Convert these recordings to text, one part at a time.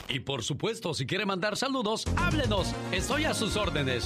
Y por supuesto, si quiere mandar saludos, háblenos. Estoy a sus órdenes.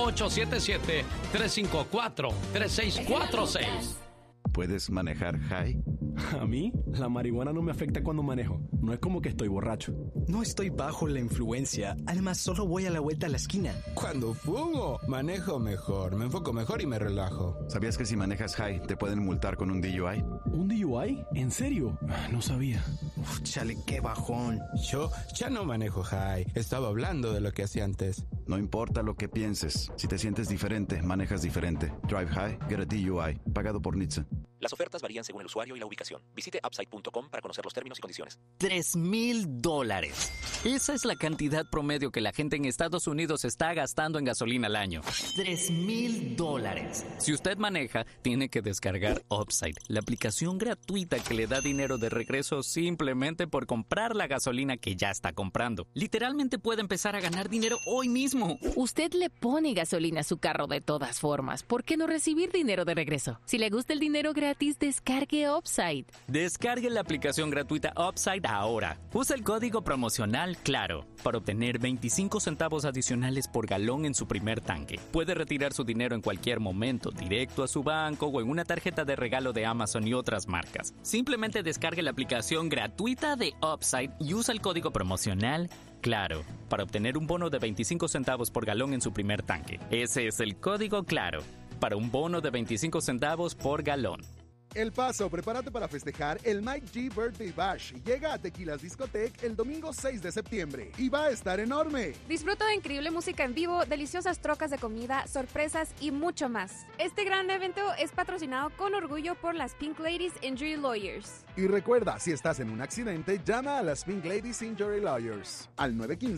1877-354-3646. ¿Puedes manejar high? A mí, la marihuana no me afecta cuando manejo. No es como que estoy borracho. No estoy bajo la influencia. Además, solo voy a la vuelta a la esquina. Cuando fumo, manejo mejor, me enfoco mejor y me relajo. ¿Sabías que si manejas high te pueden multar con un DUI? ¿Un DUI? ¿En serio? No sabía. Chale, qué bajón. Yo ya no manejo high. Estaba hablando de lo que hacía antes. No importa lo que pienses. Si te sientes diferente, manejas diferente. Drive high, get a DUI. Pagado por NHTSA. Las ofertas varían según el usuario y la ubicación. Visite upside.com para conocer los términos y condiciones. $3,000. Esa es la cantidad promedio que la gente en Estados Unidos está gastando en gasolina al año. $3,000. Si usted maneja, tiene que descargar Upside, la aplicación gratuita que le da dinero de regreso simplemente por comprar la gasolina que ya está comprando. Literalmente puede empezar a ganar dinero hoy mismo. Usted le pone gasolina a su carro de todas formas. ¿Por qué no recibir dinero de regreso? Si le gusta el dinero gratis, descargue Upside. Descargue la aplicación gratuita Upside ahora. Usa el código promocional CLARO para obtener 25 centavos adicionales por galón en su primer tanque. Puede retirar su dinero en cualquier momento, directo a su banco o en una tarjeta de regalo de Amazon y otras marcas. Simplemente descargue la aplicación gratuita de Upside y usa el código promocional CLARO para obtener un bono de 25 centavos por galón en su primer tanque. Ese es el código CLARO para un bono de 25 centavos por galón. El Paso, prepárate para festejar el Mike G Birthday Bash. Llega a Tequilas Discotech el domingo 6 de septiembre y va a estar enorme. Disfruta de increíble música en vivo, deliciosas trocas de comida, sorpresas y mucho más. Este gran evento es patrocinado con orgullo por las Pink Ladies Injury Lawyers. Y recuerda, si estás en un accidente, llama a las Pink Ladies Injury Lawyers al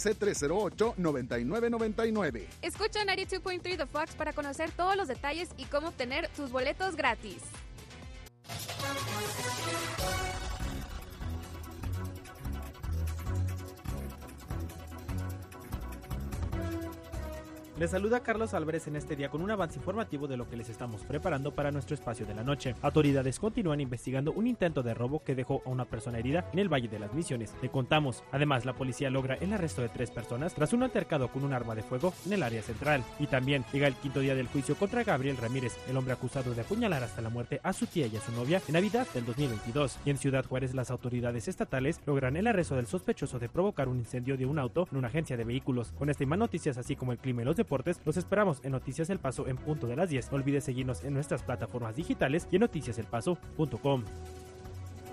915-308-9999. Escucha 92.3 The Fox para conocer todos los detalles y cómo obtener tus boletos gratis. Les saluda Carlos Álvarez en este día con un avance informativo de lo que les estamos preparando para nuestro espacio de la noche. Autoridades continúan investigando un intento de robo que dejó a una persona herida en el Valle de las Misiones. Le contamos. Además, la policía logra el arresto de 3 personas tras un altercado con un arma de fuego en el área central. Y también llega el quinto día del juicio contra Gabriel Ramírez, el hombre acusado de apuñalar hasta la muerte a su tía y a su novia en Navidad del 2022. Y en Ciudad Juárez, las autoridades estatales logran el arresto del sospechoso de provocar un incendio de un auto en una agencia de vehículos. Con esta y más noticias, así como el clima y los deportes, los esperamos en Noticias El Paso en punto de las 10. No olvides seguirnos en nuestras plataformas digitales y en noticiaselpaso.com.